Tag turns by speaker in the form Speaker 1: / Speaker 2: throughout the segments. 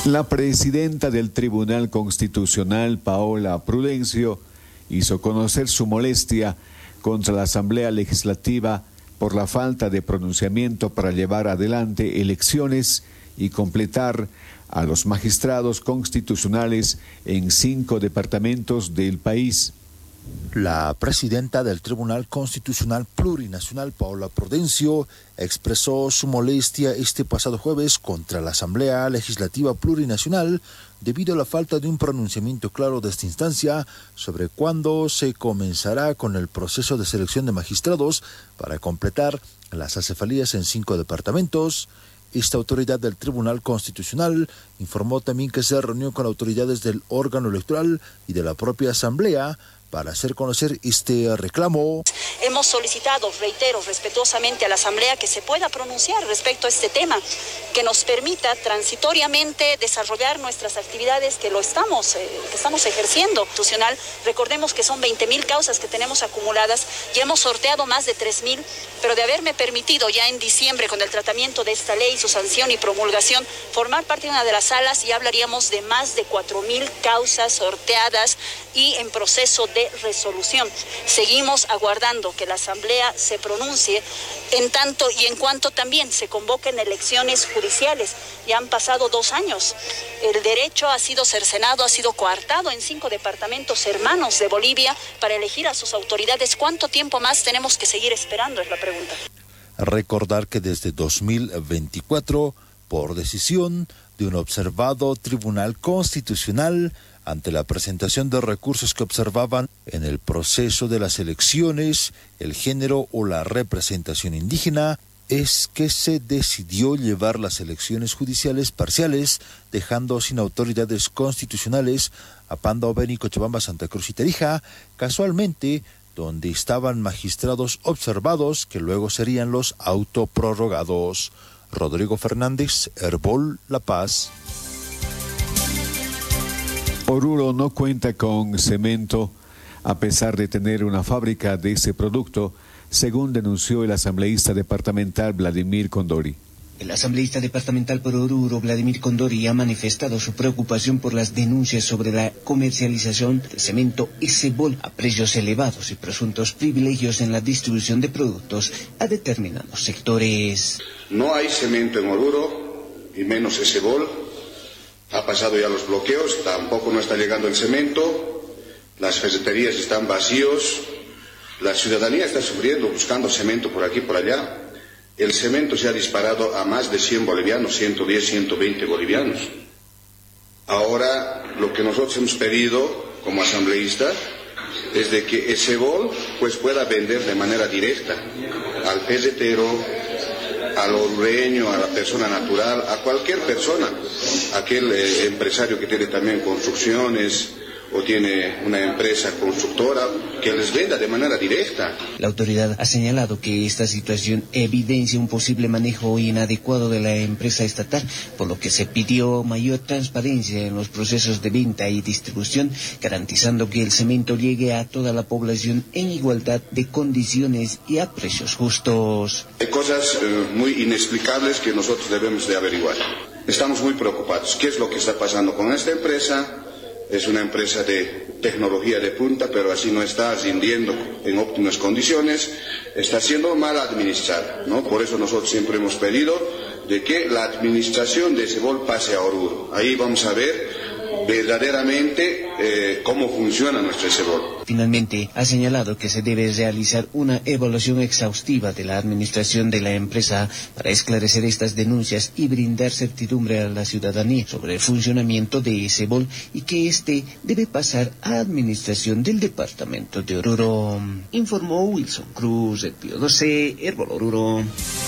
Speaker 1: La presidenta del Tribunal Constitucional, Paola Prudencio, hizo conocer su molestia contra la Asamblea Legislativa por la falta de pronunciamiento para llevar adelante elecciones y completar a los magistrados constitucionales en 5 departamentos del país.
Speaker 2: La presidenta del Tribunal Constitucional Plurinacional, Paola Prudencio, expresó su molestia este pasado jueves contra la Asamblea Legislativa Plurinacional debido a la falta de un pronunciamiento claro de esta instancia sobre cuándo se comenzará con el proceso de selección de magistrados para completar las acefalías en 5 departamentos. Esta autoridad del Tribunal Constitucional informó también que se reunió con autoridades del órgano electoral y de la propia Asamblea para hacer conocer este reclamo.
Speaker 3: Hemos solicitado, reitero, respetuosamente a la Asamblea que se pueda pronunciar respecto a este tema, que nos permita transitoriamente desarrollar nuestras actividades que estamos ejerciendo. Constitucional, recordemos que son 20.000 causas que tenemos acumuladas y hemos sorteado más de 3.000, pero de haberme permitido ya en diciembre con el tratamiento de esta ley, su sanción y promulgación, formar parte de una de las salas, ya hablaríamos de más de 4.000 causas sorteadas y en proceso de resolución. Seguimos aguardando que la Asamblea se pronuncie en tanto y en cuanto también se convoquen elecciones judiciales. Ya han pasado 2 años. El derecho ha sido cercenado, ha sido coartado en 5 departamentos hermanos de Bolivia para elegir a sus autoridades. ¿Cuánto tiempo más tenemos que seguir esperando? Es la pregunta.
Speaker 2: Recordar que desde 2024, por decisión de un observado Tribunal Constitucional, ante la presentación de recursos que observaban en el proceso de las elecciones, el género o la representación indígena, es que se decidió llevar las elecciones judiciales parciales, dejando sin autoridades constitucionales a Panda, Oveni, Cochabamba, Santa Cruz y Tarija, casualmente donde estaban magistrados observados que luego serían los autoprorrogados. Rodrigo Fernández, Herbol, La Paz.
Speaker 1: Oruro no cuenta con cemento a pesar de tener una fábrica de ese producto, según denunció el asambleísta departamental Vladimir Condori.
Speaker 4: El asambleísta departamental por Oruro, Vladimir Condori, ha manifestado su preocupación por las denuncias sobre la comercialización del cemento Esebol a precios elevados y presuntos privilegios en la distribución de productos a determinados sectores.
Speaker 5: No hay cemento en Oruro, y menos Esebol. Ha pasado ya los bloqueos, tampoco no está llegando el cemento, las ferreterías están vacíos, la ciudadanía está sufriendo, buscando cemento por aquí y por allá. El cemento se ha disparado a más de 100 bolivianos, 110, 120 bolivianos. Ahora, lo que nosotros hemos pedido como asambleístas es de que Esebol pues pueda vender de manera directa al ferretero, al orureño, a la persona natural, a cualquier persona, aquel empresario que tiene también construcciones o tiene una empresa constructora, que les venda de manera directa.
Speaker 4: La autoridad ha señalado que esta situación evidencia un posible manejo inadecuado de la empresa estatal, por lo que se pidió mayor transparencia en los procesos de venta y distribución, garantizando que el cemento llegue a toda la población en igualdad de condiciones y a precios justos.
Speaker 5: Hay cosas muy inexplicables que nosotros debemos de averiguar. Estamos muy preocupados. ¿Qué es lo que está pasando con esta empresa? Es una empresa de tecnología de punta, pero así no está rindiendo en óptimas condiciones, está siendo mal administrada, ¿no? Por eso nosotros siempre hemos pedido de que la administración de Esebol pase a Oruro. Ahí vamos a ver verdaderamente cómo funciona nuestro Esebol.
Speaker 4: Finalmente, ha señalado que se debe realizar una evaluación exhaustiva de la administración de la empresa para esclarecer estas denuncias y brindar certidumbre a la ciudadanía sobre el funcionamiento de Esebol y que éste debe pasar a administración del departamento de Oruro. Informó Wilson Cruz, el Pío 12, Herbol Oruro.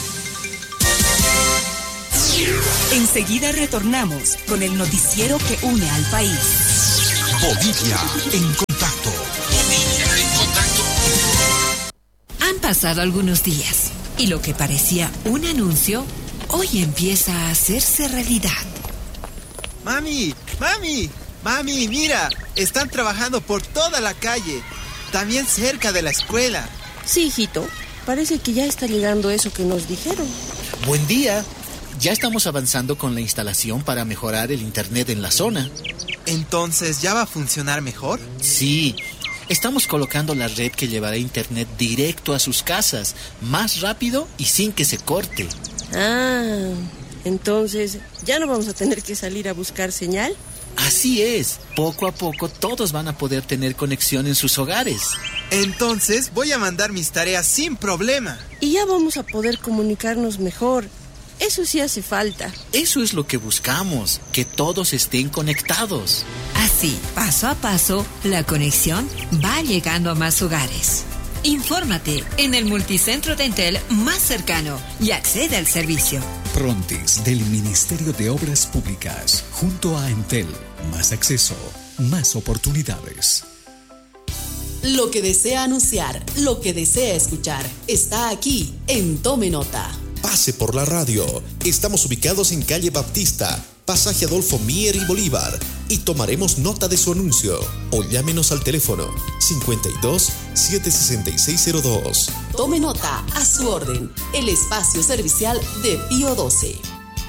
Speaker 6: Enseguida retornamos con el noticiero que une al país.
Speaker 7: Bolivia en contacto. Bolivia en contacto.
Speaker 6: Han pasado algunos días y lo que parecía un anuncio hoy empieza a hacerse realidad.
Speaker 8: Mami, mira, están trabajando por toda la calle, también cerca de la escuela.
Speaker 9: Sí, hijito, parece que ya está llegando eso que nos dijeron.
Speaker 8: Buen día.
Speaker 9: Ya estamos avanzando con la instalación para mejorar el internet en la zona.
Speaker 8: Entonces, ¿ya va a funcionar mejor?
Speaker 9: Sí, estamos colocando la red que llevará internet directo a sus casas, más rápido y sin que se corte.
Speaker 10: Ah, entonces, ¿ya no vamos a tener que salir a buscar señal?
Speaker 9: Así es, poco a poco todos van a poder tener conexión en sus hogares.
Speaker 8: Entonces, voy a mandar mis tareas sin problema.
Speaker 10: Y ya vamos a poder comunicarnos mejor. Eso sí hace falta.
Speaker 9: Eso es lo que buscamos, que todos estén conectados.
Speaker 6: Así, paso a paso, la conexión va llegando a más hogares. Infórmate en el multicentro de Entel más cercano y accede al servicio.
Speaker 11: Prontis del Ministerio de Obras Públicas, junto a Entel. Más acceso, más oportunidades.
Speaker 12: Lo que desea anunciar, lo que desea escuchar, está aquí en Tome Nota.
Speaker 13: Pase por la radio. Estamos ubicados en calle Baptista, pasaje Adolfo Mier y Bolívar, y tomaremos nota de su anuncio. O llámenos al teléfono 52 76602.
Speaker 12: Tome Nota, a su orden, el espacio servicial de Pío 12.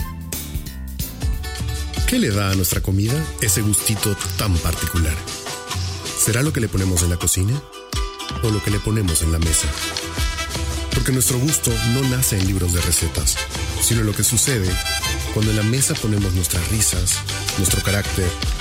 Speaker 14: ¿Qué le da a nuestra comida ese gustito tan particular? ¿Será lo que le ponemos en la cocina o lo que le ponemos en la mesa? Porque nuestro gusto no nace en libros de recetas, sino lo que sucede cuando en la mesa ponemos nuestras risas, nuestro carácter,